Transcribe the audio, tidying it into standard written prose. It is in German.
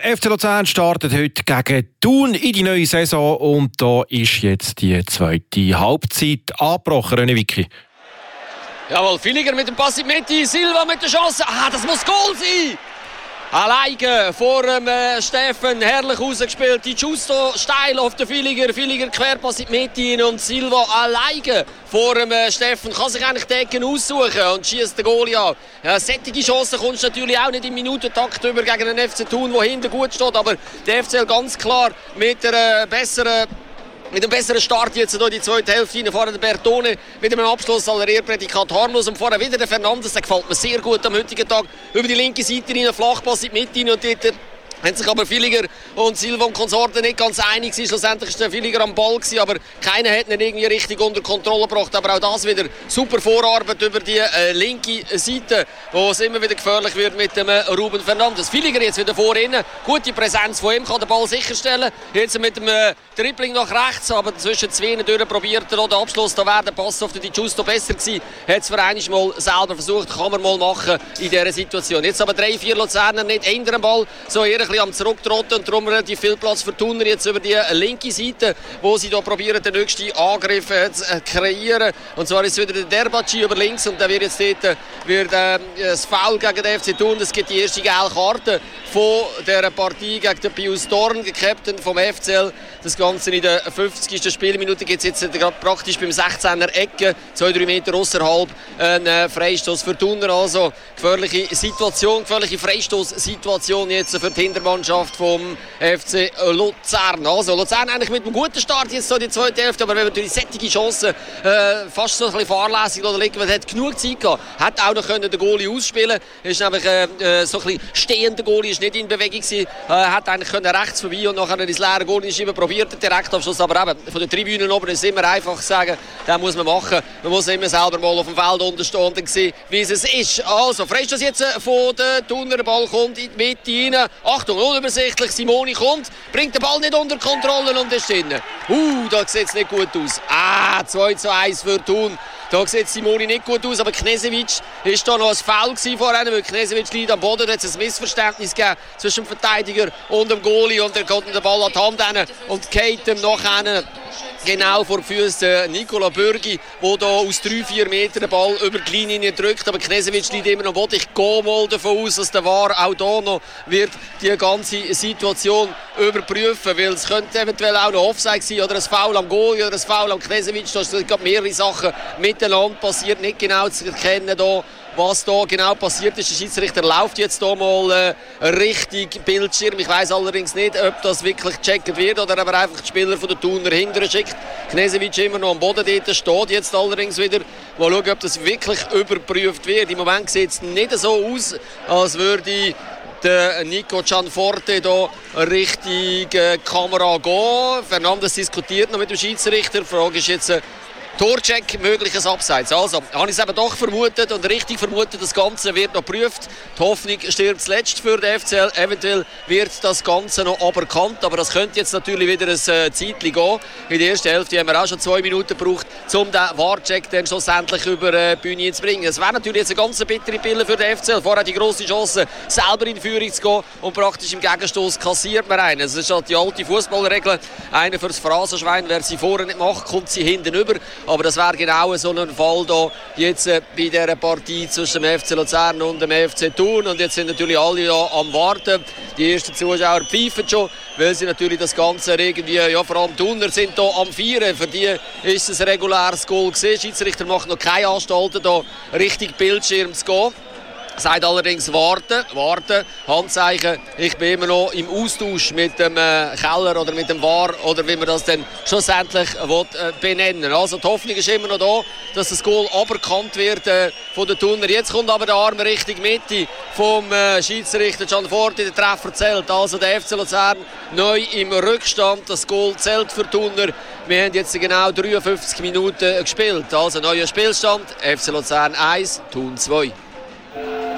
FC Luzern startet heute gegen Thun in die neue Saison und da ist jetzt die zweite Halbzeit angebrochen, René Wicki. Jawohl, Filiger mit dem Pass in die Mitte, Silva mit der Chance. Das muss Goal sein! Alleine vor dem Steffen, herrlich rausgespielt. Die Justo steil auf den Filiger. Filiger Querpass in die Mitte und Silva alleine vor dem Steffen. Kann sich eigentlich die Ecken aussuchen und schießt den Goalie an. Ja, solche Chancen kommst du natürlich auch nicht im Minutentakt über gegen den FC Thun, der hinten gut steht. Aber der FCL ganz klar mit einem besseren Start jetzt hier die zweite Hälfte rein. Vorher der Bertone mit einem Abschluss aller Ehrprädikat harmlos. Und vorher wieder der Fernandes, der gefällt mir sehr gut am heutigen Tag. Über die linke Seite rein, Flachpass in die Mitte rein und dort haben sich aber Filiger und Silva und Konsorten nicht ganz einig gewesen. Schlussendlich war der Filiger am Ball gewesen, aber keiner hat ihn irgendwie richtig unter Kontrolle gebracht. Aber auch das wieder super Vorarbeit über die linke Seite, wo es immer wieder gefährlich wird mit dem Ruben Fernandes. Filiger jetzt wieder vorne, gute Präsenz von ihm, kann den Ball sicherstellen. Jetzt mit dem Dribbling nach rechts, aber zwischen zwei durch probiert er den Abschluss. Da wäre der Pass auf die Justo besser gewesen. Hat es für einmal mal selber versucht, kann man mal machen in dieser Situation. Jetzt aber 3-4 Luzerner nicht ändern Ball, so eher ein bisschen am Zurücktrotten und darum relativ viel Platz für Thuner jetzt über die linke Seite, wo sie da probieren, den nächsten Angriff zu kreieren. Und zwar ist es wieder der Derbaci über links und da wird jetzt dort das Foul gegen den FC Thun. Es gibt die erste gelbe Karte von der Partie gegen den Pius Dorn, der Captain vom FCL. Das Ganze in der 50. Spielminute gibt es jetzt gerade praktisch beim 16er Ecke, 2-3 Meter außerhalb, ein Freistoß für Thuner. Also gefährliche Situation, gefährliche Freistoßsituation jetzt für die Hintermannschaft vom FC Luzern. Also Luzern eigentlich mit einem guten Start jetzt so die zweite Hälfte, aber wenn man natürlich solche Chancen fast so ein bisschen fahrlässig liegen, man hat genug Zeit gehabt, hat auch noch den Goalie ausspielen. Ist nämlich so ein bisschen stehender Goalie, ist nicht in Bewegung gewesen, hat eigentlich rechts vorbei und nachher ins leere Goalie schieben, probiert den Direktabschluss, aber eben von den Tribünen oben ist es immer einfach zu sagen, den muss man machen. Man muss immer selber mal auf dem Feld unterstehen und dann sehen, wie es ist. Also Freistoß jetzt von der Thuner, der Ball kommt in die Mitte rein. Achtung, unübersichtlich, Simoni kommt, bringt den Ball nicht unter Kontrolle und ist drin. Da sieht es nicht gut aus. 2-1 für Thun. Da sieht Simoni nicht gut aus, aber Knežević ist da noch ein Foul vorhin, weil Knežević liegt am Boden. Da hat es ein Missverständnis gegeben zwischen dem Verteidiger und dem Goalie und er geht den Ball an die Hand hin und geht ihm nachher genau vor die Füße Nicola Bürgi, der da aus 3-4 Metern den Ball über die Linie drückt. Aber Knežević liegt immer noch am Boden. Ich gehe mal davon aus, dass der VAR auch da noch wird die ganze Situation überprüfen, weil es könnte eventuell auch noch Offside sein oder ein Foul am Goalie oder ein Foul am Knežević. Da sind gerade mehrere Sachen miteinander passiert, nicht genau zu erkennen da, was da genau passiert ist. Der Schiedsrichter läuft jetzt hier mal richtig Bildschirm. Ich weiss allerdings nicht, ob das wirklich gecheckt wird oder aber einfach die Spieler von der Thuner hinterher schickt. Knežević immer noch am Boden dort steht jetzt allerdings wieder. Mal schauen, ob das wirklich überprüft wird. Im Moment sieht es nicht so aus, als würde der Nico Gianforte da Richtung Kamera gehen. Fernandes diskutiert noch mit dem Schiedsrichter. Die Frage ist jetzt, Torcheck, mögliches Abseits. Also, habe ich es eben doch vermutet und richtig vermutet, das Ganze wird noch geprüft. Die Hoffnung stirbt zuletzt für den FCL. Eventuell wird das Ganze noch aberkannt, aber das könnte jetzt natürlich wieder ein Zeitchen gehen. In der ersten Hälfte haben wir auch schon 2 Minuten gebraucht, um den VAR-Check dann schlussendlich über die Bühne zu bringen. Es wäre natürlich jetzt eine ganz bittere Pille für den FCL. Vorher die grosse Chance, selber in Führung zu gehen und praktisch im Gegenstoß kassiert man einen. Das ist halt die alte Fußballregel. Einer fürs Phrasenschwein, wer sie vorne nicht macht, kommt sie hinten über. Aber das wäre genau so ein Fall da jetzt bei dieser Partie zwischen dem FC Luzern und dem FC Thun. Und jetzt sind natürlich alle da am Warten. Die ersten Zuschauer pfeifen schon, weil sie natürlich das Ganze irgendwie, ja vor allem Thuner sind da am Feiern. Für die ist es ein reguläres Goal gewesen. Der Schiedsrichter macht noch keine Anstalten, da richtig Bildschirm zu gehen. Sagt allerdings warten, Handzeichen. Ich bin immer noch im Austausch mit dem Keller oder mit dem VAR oder wie man das dann schlussendlich benennen. Also die Hoffnung ist immer noch da, dass das Goal aberkannt wird von den Thuner. Jetzt kommt aber der Arm Richtung Mitte vom Schiedsrichter Gianforte, der Treffer zählt. Also der FC Luzern neu im Rückstand. Das Goal zählt für Thuner. Wir haben jetzt genau 53 Minuten gespielt. Also neuer Spielstand. FC Luzern 1, Thun 2.